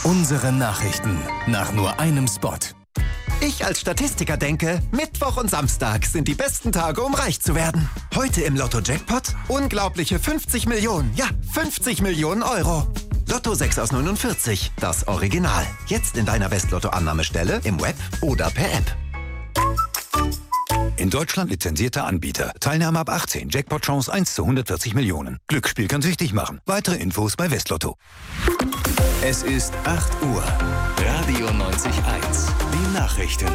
Unsere Nachrichten nach nur einem Spot. Ich als Statistiker denke, Mittwoch und Samstag sind die besten Tage, um reich zu werden. Heute im Lotto-Jackpot unglaubliche 50 Millionen. Ja, 50 Millionen Euro. Lotto 6 aus 49, das Original. Jetzt in deiner Westlotto-Annahmestelle, im Web oder per App. In Deutschland lizenzierter Anbieter. Teilnahme ab 18. Jackpot-Chance 1 zu 140 Millionen. Glücksspiel kann süchtig machen. Weitere Infos bei Westlotto. Es ist 8 Uhr. Radio 90.1. Die Nachrichten.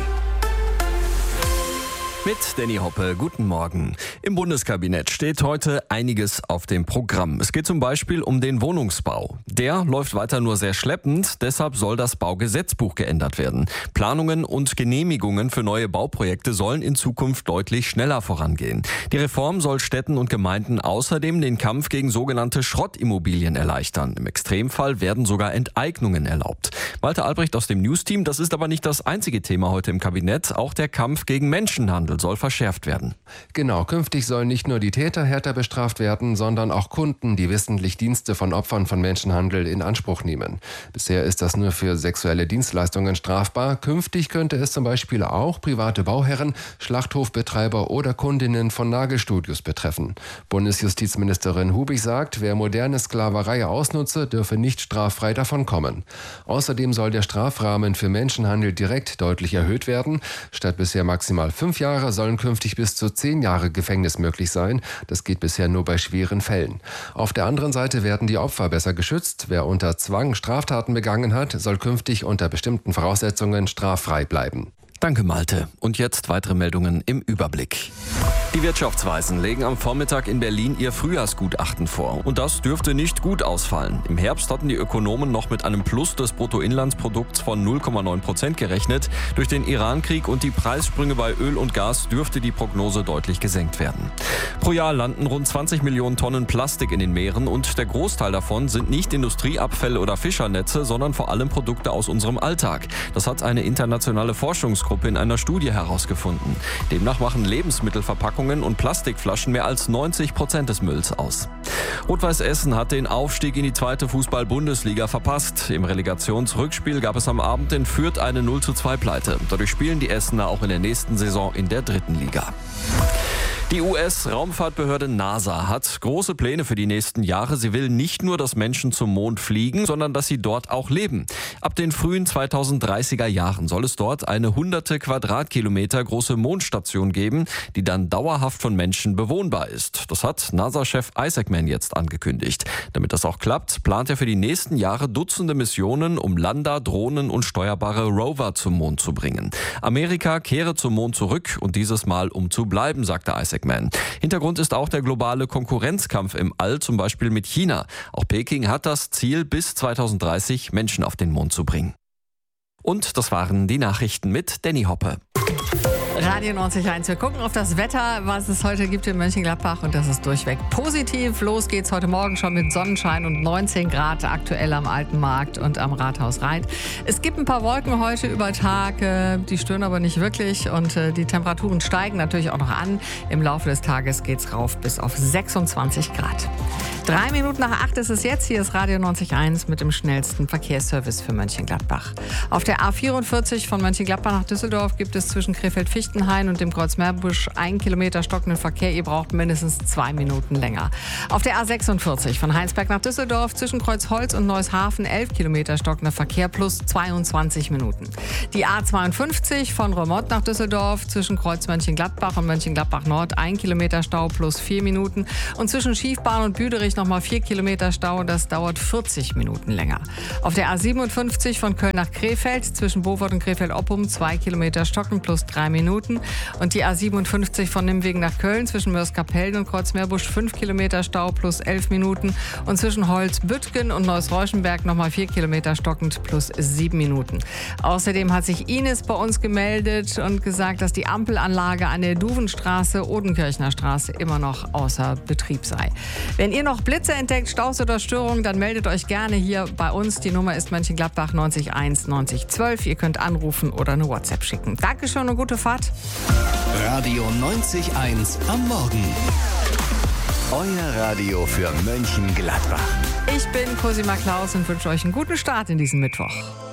Mit Danny Hoppe, guten Morgen. Im Bundeskabinett steht heute einiges auf dem Programm. Es geht zum Beispiel um den Wohnungsbau. Der läuft weiter nur sehr schleppend, deshalb soll das Baugesetzbuch geändert werden. Planungen und Genehmigungen für neue Bauprojekte sollen in Zukunft deutlich schneller vorangehen. Die Reform soll Städten und Gemeinden außerdem den Kampf gegen sogenannte Schrottimmobilien erleichtern. Im Extremfall werden sogar Enteignungen erlaubt. Walter Albrecht aus dem News-Team, das ist aber nicht das einzige Thema heute im Kabinett. Auch der Kampf gegen Menschenhandel soll verschärft werden. Genau, künftig sollen nicht nur die Täter härter bestraft werden, sondern auch Kunden, die wissentlich Dienste von Opfern von Menschenhandel in Anspruch nehmen. Bisher ist das nur für sexuelle Dienstleistungen strafbar. Künftig könnte es zum Beispiel auch private Bauherren, Schlachthofbetreiber oder Kundinnen von Nagelstudios betreffen. Bundesjustizministerin Hubig sagt, wer moderne Sklaverei ausnutze, dürfe nicht straffrei davonkommen. Außerdem soll der Strafrahmen für Menschenhandel direkt deutlich erhöht werden. Statt bisher maximal 5 Jahre sollen künftig bis zu 10 Jahre Gefängnis möglich sein. Das geht bisher nur bei schweren Fällen. Auf der anderen Seite werden die Opfer besser geschützt. Wer unter Zwang Straftaten begangen hat, soll künftig unter bestimmten Voraussetzungen straffrei bleiben. Danke, Malte. Und jetzt weitere Meldungen im Überblick. Die Wirtschaftsweisen legen am Vormittag in Berlin ihr Frühjahrsgutachten vor. Und das dürfte nicht gut ausfallen. Im Herbst hatten die Ökonomen noch mit einem Plus des Bruttoinlandsprodukts von 0,9% gerechnet. Durch den Irankrieg und die Preissprünge bei Öl und Gas dürfte die Prognose deutlich gesenkt werden. Pro Jahr landen rund 20 Millionen Tonnen Plastik in den Meeren und der Großteil davon sind nicht Industrieabfälle oder Fischernetze, sondern vor allem Produkte aus unserem Alltag. Das hat eine internationale Forschungsgruppe in einer Studie herausgefunden. Demnach machen Lebensmittelverpackungen und Plastikflaschen mehr als 90% des Mülls aus. Rot-Weiß Essen hat den Aufstieg in die 2. Fußball-Bundesliga verpasst. Im Relegationsrückspiel gab es am Abend in Fürth eine 0:2-Pleite. Dadurch spielen die Essener auch in der nächsten Saison in der 3. Liga. Die US-Raumfahrtbehörde NASA hat große Pläne für die nächsten Jahre. Sie will nicht nur, dass Menschen zum Mond fliegen, sondern dass sie dort auch leben. Ab den frühen 2030er Jahren soll es dort eine hunderte Quadratkilometer große Mondstation geben, die dann dauerhaft von Menschen bewohnbar ist. Das hat NASA-Chef Isaacman jetzt angekündigt. Damit das auch klappt, plant er für die nächsten Jahre Dutzende Missionen, um Lander, Drohnen und steuerbare Rover zum Mond zu bringen. Amerika kehre zum Mond zurück und dieses Mal um zu bleiben, sagte Isaacman. Hintergrund ist auch der globale Konkurrenzkampf im All, zum Beispiel mit China. Auch Peking hat das Ziel, bis 2030 Menschen auf den Mond zu bringen. Und das waren die Nachrichten mit Danny Hoppe. Radio 90.1. Wir gucken auf das Wetter, was es heute gibt in Mönchengladbach, und das ist durchweg positiv. Los geht's heute Morgen schon mit Sonnenschein und 19 Grad aktuell am Alten Markt und am Rathaus Reit. Es gibt ein paar Wolken heute über Tag, die stören aber nicht wirklich, und die Temperaturen steigen natürlich auch noch an. Im Laufe des Tages geht's rauf bis auf 26 Grad. 3 Minuten nach 8 ist es jetzt. Hier ist Radio 90.1 mit dem schnellsten Verkehrsservice für Mönchengladbach. Auf der A44 von Mönchengladbach nach Düsseldorf gibt es zwischen Krefeld-Fichtenhain und dem Kreuz Meerbusch 1 Kilometer stockenden Verkehr. Ihr braucht mindestens 2 Minuten länger. Auf der A46 von Heinsberg nach Düsseldorf zwischen Kreuzholz und Neushafen 11 Kilometer stockender Verkehr plus 22 Minuten. Die A52 von Romont nach Düsseldorf zwischen Kreuz Mönchengladbach und Mönchengladbach Nord 1 Kilometer Stau plus 4 Minuten. Und zwischen Schiefbahn und Büderich nochmal 4 Kilometer Stau, das dauert 40 Minuten länger. Auf der A57 von Köln nach Krefeld zwischen Beaufort und Krefeld-Oppum 2 Kilometer stocken plus 3 Minuten. Und die A57 von Nimwegen nach Köln zwischen Mörs-Kapellen und Kreuzmeerbusch 5 Kilometer Stau plus 11 Minuten. Und zwischen Holz-Büttgen und Neuss-Reuschenberg nochmal 4 Kilometer stockend plus 7 Minuten. Außerdem hat sich Ines bei uns gemeldet und gesagt, dass die Ampelanlage an der Duvenstraße, Odenkirchner Straße immer noch außer Betrieb sei. Wenn ihr noch Blitze entdeckt, Staus oder Störungen, dann meldet euch gerne hier bei uns. Die Nummer ist Mönchengladbach 901 90 12. Ihr könnt anrufen oder eine WhatsApp schicken. Dankeschön und gute Fahrt. Radio 90.1 am Morgen. Euer Radio für Mönchengladbach. Ich bin Cosima Klaus und wünsche euch einen guten Start in diesen Mittwoch.